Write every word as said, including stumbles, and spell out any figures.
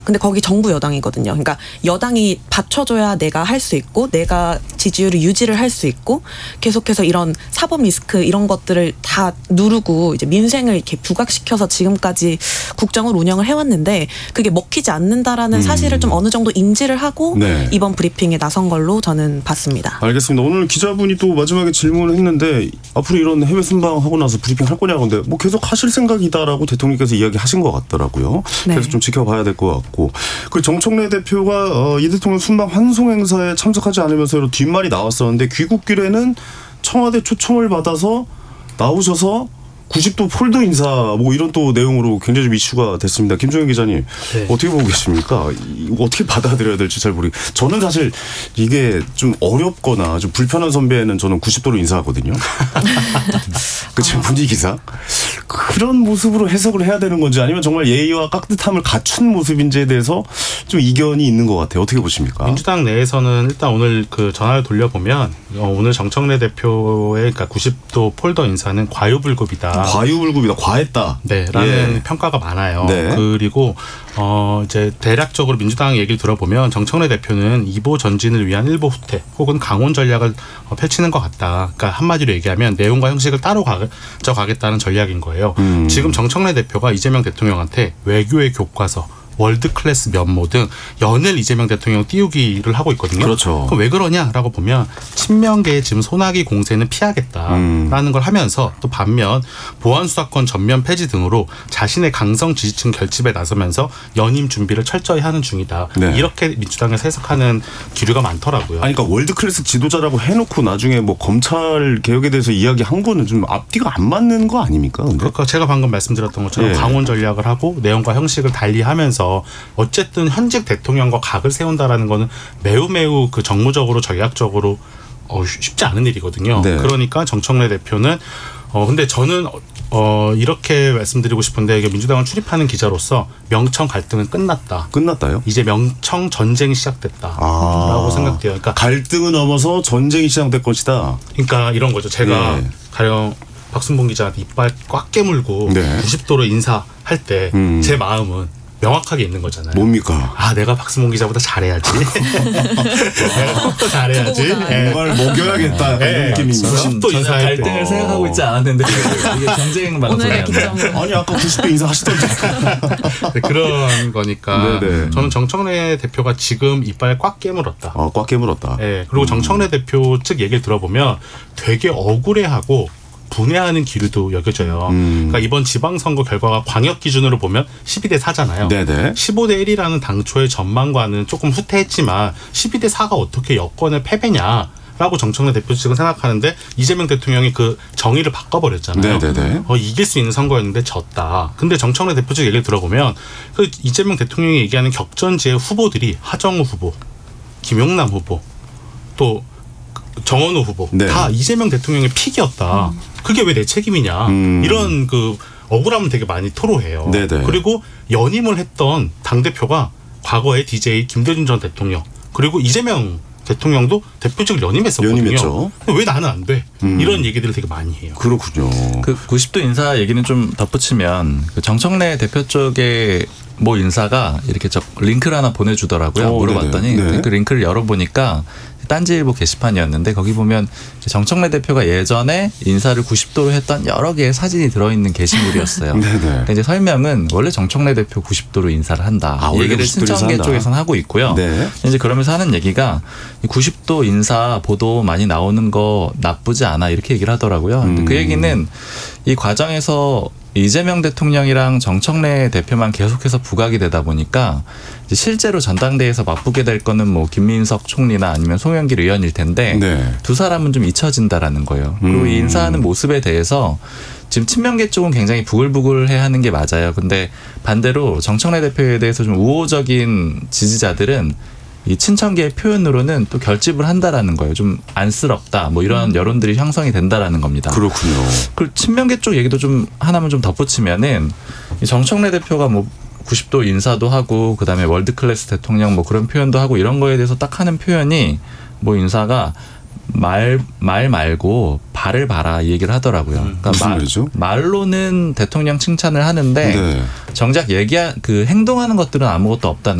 근데 거기 정부 여당이거든요. 그러니까 여당이 받쳐줘야 내가 할 수 있고 내가 지지율을 유지를 할 수 있고 계속해서 이런 사법 리스크 이런 것들을 다 누르고 이제 민생을 이렇게 부각시켜서 지금까지 국정을 운영을 해왔는데 그게 먹히지 않는다라는 음. 사실을 좀 어느 정도 인지를 하고 네. 이번 브리핑에 나선 걸로 저는 봤습니다. 알겠습니다. 오늘 기자분이 또 마지막에 질문을 했는데 앞으로 이런 해외 순방하고 나서 브리핑 할 거냐고 근데 뭐 계속 하실 생각이다라고 대통령께서 이야기하신 것 같더라고요. 네. 그래서 좀 지켜봐야 될 것 같고 그 정청래 대표가 어, 이 대통령 순방 환송 행사에 참석하지 않으면서 뒷말이 나왔었는데 귀국길에는 청와대 초청을 받아서 나오셔서 구십 도 폴더 인사 뭐 이런 또 내용으로 굉장히 좀 이슈가 됐습니다. 김종현 기자님 네. 어떻게 보고 계십니까? 이거 어떻게 받아들여야 될지 잘 모르겠어요. 저는 사실 이게 좀 어렵거나 좀 불편한 선배는 저는 구십 도로 인사하거든요. 그 지금 분위기상 그런 모습으로 해석을 해야 되는 건지 아니면 정말 예의와 깍듯함을 갖춘 모습인지에 대해서 좀 이견이 있는 것 같아요. 어떻게 보십니까? 민주당 내에서는 일단 오늘 그 전화를 돌려보면 오늘 정청래 대표의 그러니까 구십 도 폴더 인사는 과유불급이다. 과유불급이다. 과했다. 네, 라는 예. 평가가 많아요. 네. 그리고 어 이제 대략적으로 민주당 얘기를 들어보면 정청래 대표는 이보 전진을 위한 일보 후퇴 혹은 강원 전략을 펼치는 것 같다. 그러니까 한마디로 얘기하면 내용과 형식을 따로 가져가겠다는 전략인 거예요. 음. 지금 정청래 대표가 이재명 대통령한테 외교의 교과서 월드클래스 면모 등 연을 이재명 대통령 띄우기를 하고 있거든요. 그렇죠. 그럼 왜 그러냐라고 보면 친명계의 지금 소나기 공세는 피하겠다라는 음. 걸 하면서 또 반면 보안수사권 전면 폐지 등으로 자신의 강성 지지층 결집에 나서면서 연임 준비를 철저히 하는 중이다. 네. 이렇게 민주당에서 해석하는 기류가 많더라고요. 아니, 그러니까 월드클래스 지도자라고 해놓고 나중에 뭐 검찰 개혁에 대해서 이야기한 거는 좀 앞뒤가 안 맞는 거 아닙니까? 근데? 그러니까 제가 방금 말씀드렸던 것처럼 예. 강원 전략을 하고 내용과 형식을 달리하면서 어쨌든 현직 대통령과 각을 세운다라는 거는 매우 매우 그 정무적으로 전략적으로 어, 쉽지 않은 일이거든요. 네. 그러니까 정청래 대표는 어 근데 저는 어 이렇게 말씀드리고 싶은데 이게 민주당을 출입하는 기자로서 명청 갈등은 끝났다. 끝났다요? 이제 명청 전쟁이 시작됐다라고 아. 생각돼요. 그러니까 갈등을 넘어서 전쟁이 시작될 것이다. 그러니까 이런 거죠. 제가 예. 가령 박순봉 기자한테 이빨 꽉 깨물고 네. 구십 도로 인사할 때 제 음. 마음은 명확하게 있는 거잖아요. 뭡니까? 아, 내가 박수몽 기자보다 잘해야지. 내가 더 잘해야지. 뭔가를 먹여야겠다. 네. 이런 느낌입니다. 구십 도 전혀 인사할 때. 갈등을 생각하고 있지 않았는데 이게 경쟁 오늘의 방송이었네요. 기점은 아니 아까 구십 대 인사 하시던데. 네, 그런 거니까 네네. 저는 정청래 대표가 지금 이빨 꽉 깨물었다. 어, 꽉 깨물었다. 네, 그리고 정청래 대표 측 얘기를 들어보면 되게 억울해하고 분해하는 기류도 여겨져요. 음. 그러니까 이번 지방선거 결과가 광역 기준으로 보면 십이 대 사잖아요. 네네. 십오 대 일이라는 당초의 전망과는 조금 후퇴했지만 십이 대 사가 어떻게 여권을 패배냐라고 정청래 대표 측은 생각하는데 이재명 대통령이 그 정의를 바꿔버렸잖아요. 네네네. 어, 이길 수 있는 선거였는데 졌다. 근데 정청래 대표 측 얘기를 들어보면 그 이재명 대통령이 얘기하는 격전지의 후보들이 하정우 후보, 김용남 후보, 또 정원호 후보 네. 다 이재명 대통령의 픽이었다. 음. 그게 왜 내 책임이냐. 음. 이런 그 억울함을 되게 많이 토로해요. 네네. 그리고 연임을 했던 당대표가 과거에 디제이 김대중 전 대통령 그리고 이재명 대통령도 대표직을 연임했었거든요. 연임했죠. 왜 나는 안 돼? 음. 이런 얘기들을 되게 많이 해요. 그렇군요. 그 구십 도 인사 얘기는 좀 덧붙이면 그 정청래 대표 쪽에 모 인사가 이렇게 저 링크를 하나 보내주더라고요. 오, 물어봤더니 네네. 네. 그 링크를 열어보니까 딴지일보 게시판이었는데 거기 보면 정청래 대표가 예전에 인사를 구십 도로 했던 여러 개의 사진이 들어있는 게시물이었어요. 네네. 그러니까 이제 설명은 원래 정청래 대표 구십 도로 인사를 한다. 아, 이 원래 얘기를 구십 도로 신청계 인사한다. 쪽에서는 하고 있고요. 네. 이제 그러면서 하는 얘기가 구십 도 인사 보도 많이 나오는 거 나쁘지 않아 이렇게 얘기를 하더라고요. 근데 음. 그 얘기는 이 과정에서 이재명 대통령이랑 정청래 대표만 계속해서 부각이 되다 보니까 이제 실제로 전당대회에서 맞붙게 될 거는 뭐 김민석 총리나 아니면 송영길 의원일 텐데 네. 두 사람은 좀 잊혀진다라는 거예요. 그리고 음. 이 인사하는 모습에 대해서 지금 친명계 쪽은 굉장히 부글부글해하는 게 맞아요. 근데 반대로 정청래 대표에 대해서 좀 우호적인 지지자들은 이 친청계의 표현으로는 또 결집을 한다라는 거예요. 좀 안쓰럽다. 뭐 이런 여론들이 형성이 된다라는 겁니다. 그렇군요. 그 친명계 쪽 얘기도 좀 하나만 좀 덧붙이면은 이 정청래 대표가 뭐 구십 도 인사도 하고 그다음에 월드클래스 대통령 뭐 그런 표현도 하고 이런 거에 대해서 딱 하는 표현이 뭐 인사가 말, 말 말고 발을 봐라 이 얘기를 하더라고요. 그러니까 무슨 말, 말이죠? 말로는 대통령 칭찬을 하는데 네. 정작 얘기 그 행동하는 것들은 아무것도 없다는